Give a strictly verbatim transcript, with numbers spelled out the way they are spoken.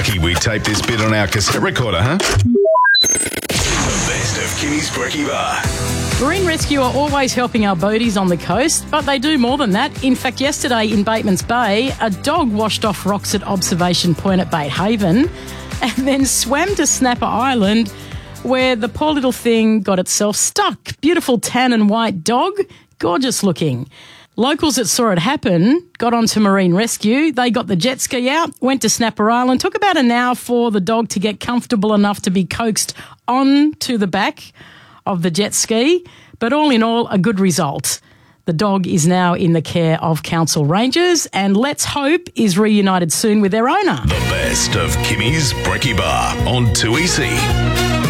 Lucky we taped this bit on our cassette recorder, huh? The best of Kimmy's Brekkie Bar. Marine Rescue are always helping our boaties on the coast, but they do more than that. In fact, yesterday in Bateman's Bay, a dog washed off rocks at Observation Point at Bait Haven and then swam to Snapper Island, where the poor little thing got itself stuck. Beautiful tan and white dog, gorgeous looking. Locals that saw it happen got onto Marine Rescue. They got the jet ski out, went to Snapper Island. Took about an hour for the dog to get comfortable enough to be coaxed onto the back of the jet ski. But all in all, a good result. The dog is now in the care of Council Rangers and let's hope is reunited soon with their owner. The best of Kimmy's Brekkie Bar on two E C.